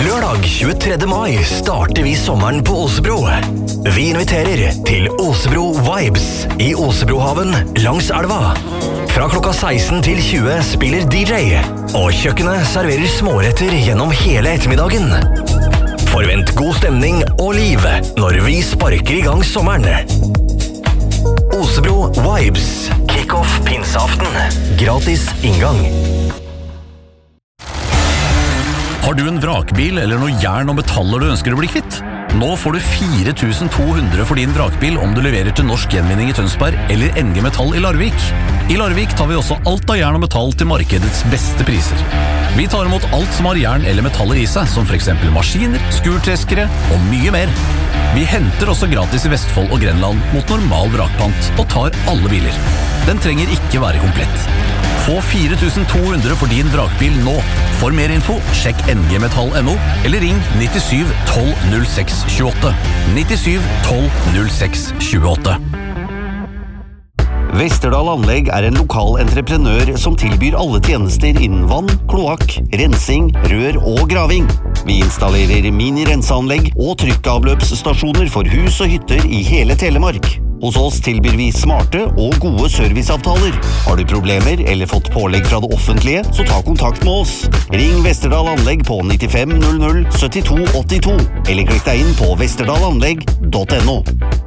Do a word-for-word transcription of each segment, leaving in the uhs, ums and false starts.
Lørdag tjuetredje mai starter vi sommeren på Åsebro. Vi inviterer til Åsebro Vibes i Åsebrohaven langs elva. Fra klokka seksten til tjue spiller D J, og kjøkkenet serverer småretter gjennom hele ettermiddagen. Forvent god stemning og liv når vi sparker i gang sommeren. Åsebro Vibes. Kick-off pinseaften. Gratis inngang. Har du en vrakbil eller noe jern og metaller du ønsker å bli kvitt? Nå får du fire tusen to hundre for din vrakbil om du leverer til Norsk Gjenvinning i Tønsberg eller N G Metall i Larvik. I Larvik tar vi også alt av jern og metall til markedets beste priser. Vi tar imot alt som har jern eller metaller i seg, som for eksempel maskiner, skurtreskere og mye mer. Vi henter også gratis i Vestfold og Grenland mot normal vrakpant og tar alle biler. Den trenger ikke være komplett. Få fire tusen to hundre for din vrakbil nå. For mer info, sjekk N G Metall punktum no eller ring nittisju tolv null seks tjueåtte. nittisju tolv null seks tjueåtte. Vesterdal Anlegg er en lokal entreprenør som tilbyr alle tjenester innen vann, kloakk, rensing, rør og graving. Vi installerer mini-renseanlegg og trykkavløpsstasjoner for hus og hytter i hele Telemark. Hos oss tilbyr vi smarte og gode serviceavtaler. Har du problemer eller fått pålegg fra det offentlige, så ta kontakt med oss. Ring Vesterdal Anlegg på nittifem null null syttito åttito, eller klikk deg inn på vesterdalanlegg punktum no.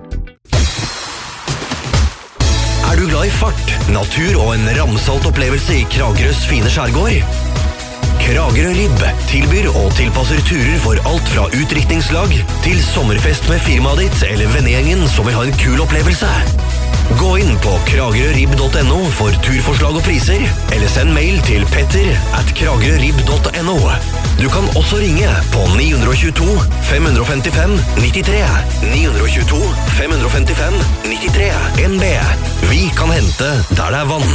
Er du glad i fart, natur og en ramsalt opplevelse i Kragerøs fine skjærgård? Kragerø Ribb tilbyr og tilpasser turer for alt fra utdrikningslag til sommerfest med firmaet ditt eller vennegjengen som vil ha en kul opplevelse. Gå inn på kragerøribb punktum no for turforslag og priser, eller send mail til petter at kragerøribb punktum no. Du kan også ringe på ni to to, fem fem fem, nittitre, ni to to, fem fem fem, nittitre, N B. Vi kan hente der det er vann.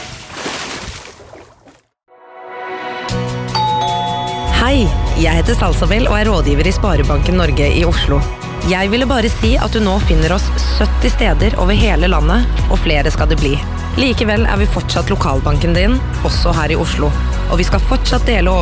Hei, jeg heter Salsabel og er rådgiver i Sparebanken Norge i Oslo. Jeg ville bare si at du nå finner oss sytti steder over hele landet, og flere skal det bli. Likevel er vi fortsatt lokalbanken din, også her i Oslo. Og vi skal fortsatt dele